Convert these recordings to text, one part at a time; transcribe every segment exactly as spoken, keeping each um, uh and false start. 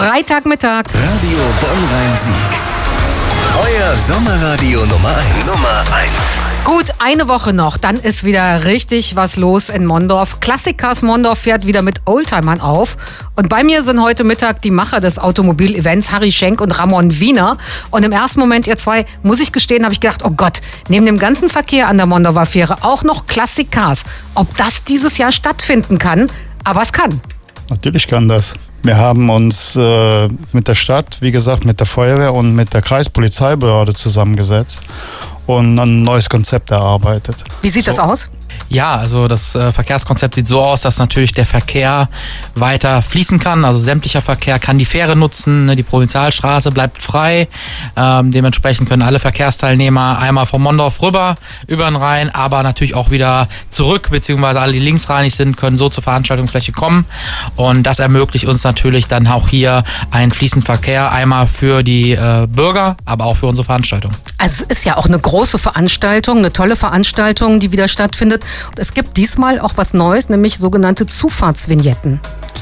Freitagmittag. Radio Bonn-Rhein-Sieg. Euer Sommerradio Nummer eins. Nummer eins. Gut, eine Woche noch, dann ist wieder richtig was los in Mondorf. Classic Cars Mondorf fährt wieder mit Oldtimern auf. Und bei mir sind heute Mittag die Macher des Automobil-Events, Harry Schenk und Ramon Wiener. Und im ersten Moment, ihr zwei, muss ich gestehen, habe ich gedacht, oh Gott, neben dem ganzen Verkehr an der Mondorfer Fähre auch noch Classic Cars. Ob das dieses Jahr stattfinden kann, aber es kann. Natürlich kann das. Wir haben uns äh, mit der Stadt, wie gesagt, mit der Feuerwehr und mit der Kreispolizeibehörde zusammengesetzt und ein neues Konzept erarbeitet. Wie sieht so. das aus? Ja, also das äh, Verkehrskonzept sieht so aus, dass natürlich der Verkehr weiter fließen kann. Also sämtlicher Verkehr kann die Fähre nutzen, ne? Die Provinzialstraße bleibt frei. Ähm, dementsprechend können alle Verkehrsteilnehmer einmal vom Mondorf rüber über den Rhein, aber natürlich auch wieder zurück, beziehungsweise alle, die linksrheinig sind, können so zur Veranstaltungsfläche kommen. Und das ermöglicht uns natürlich dann auch hier einen fließenden Verkehr, einmal für die äh, Bürger, aber auch für unsere Veranstaltung. Also es ist ja auch eine große Veranstaltung, eine tolle Veranstaltung, die wieder stattfindet. Es gibt diesmal auch was Neues, nämlich sogenannte Zufahrtsvignetten.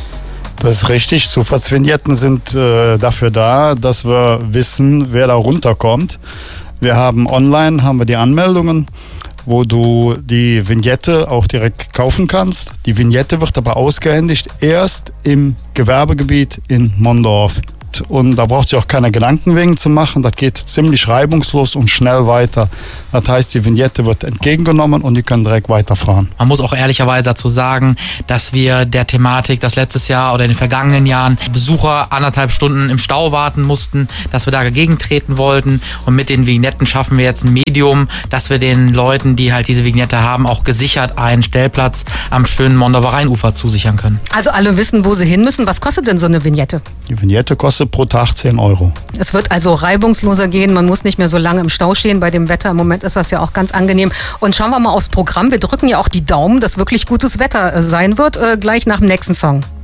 Das ist richtig. Zufahrtsvignetten sind äh, dafür da, dass wir wissen, wer da runterkommt. Wir haben online haben wir die Anmeldungen, wo du die Vignette auch direkt kaufen kannst. Die Vignette wird aber ausgehändigt erst im Gewerbegebiet in Mondorf. Und da braucht sich auch keine Gedanken wegen zu machen. Das geht ziemlich reibungslos und schnell weiter. Das heißt, die Vignette wird entgegengenommen und die können direkt weiterfahren. Man muss auch ehrlicherweise dazu sagen, dass wir der Thematik, dass letztes Jahr oder in den vergangenen Jahren Besucher anderthalb Stunden im Stau warten mussten, dass wir da dagegen treten wollten. Und mit den Vignetten schaffen wir jetzt ein Medium, dass wir den Leuten, die halt diese Vignette haben, auch gesichert einen Stellplatz am schönen Mondorfer Rheinufer zusichern können. Also alle wissen, wo sie hin müssen. Was kostet denn so eine Vignette? Die Vignette kostet pro Tag zehn Euro. Es wird also reibungsloser gehen. Man muss nicht mehr so lange im Stau stehen. Bei dem Wetter im Moment ist das ja auch ganz angenehm. Und schauen wir mal aufs Programm. Wir drücken ja auch die Daumen, dass wirklich gutes Wetter sein wird, äh, gleich nach dem nächsten Song.